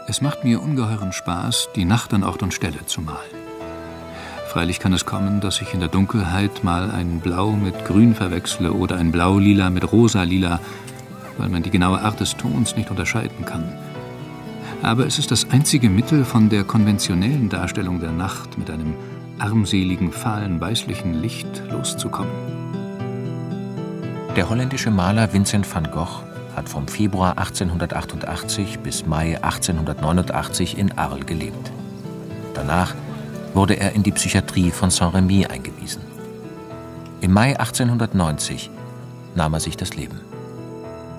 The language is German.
Es macht mir ungeheuren Spaß, die Nacht an Ort und Stelle zu malen. Freilich kann es kommen, dass ich in der Dunkelheit mal ein Blau mit Grün verwechsle oder ein Blau-Lila mit Rosa-Lila, weil man die genaue Art des Tons nicht unterscheiden kann. Aber es ist das einzige Mittel, von der konventionellen Darstellung der Nacht mit einem armseligen, fahlen, weißlichen Licht loszukommen. Der holländische Maler Vincent van Gogh hat vom Februar 1888 bis Mai 1889 in Arles gelebt. Danach wurde er in die Psychiatrie von Saint-Rémy eingewiesen. Im Mai 1890 nahm er sich das Leben.